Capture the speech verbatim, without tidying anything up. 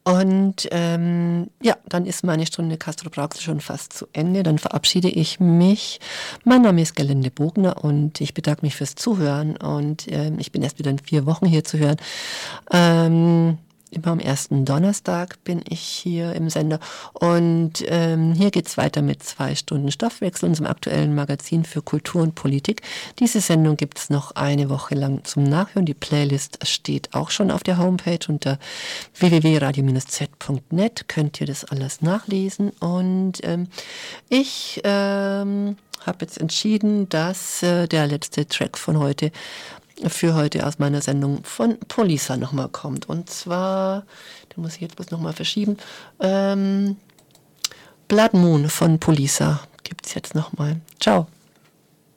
Und ähm, ja, dann ist meine Stunde Castro Brauxel schon fast zu Ende. Dann verabschiede ich mich. Mein Name ist Gerlinde Bogner und ich bedanke mich fürs Zuhören. Und ähm, ich bin erst wieder in vier Wochen hier zu hören. Ähm, Immer am ersten Donnerstag bin ich hier im Sender. Und ähm, hier geht's weiter mit zwei Stunden Stoffwechsel, unserem aktuellen Magazin für Kultur und Politik. Diese Sendung gibt's noch eine Woche lang zum Nachhören. Die Playlist steht auch schon auf der Homepage unter w w w punkt radio Bindestrich z punkt net. Könnt ihr das alles nachlesen. Und ähm, ich ähm, habe jetzt entschieden, dass äh, der letzte Track von heute für heute aus meiner Sendung von Polisa nochmal kommt. Und zwar, den muss ich jetzt bloß nochmal verschieben, ähm, Blood Moon von Polisa gibt es jetzt nochmal. Ciao.